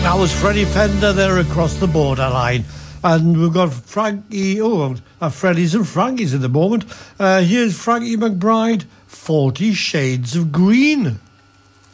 That was Freddie Fender there across the borderline. And we've got Frankie, Freddy's and Frankie's in the moment. Here's Frankie McBride, 40 Shades of Green.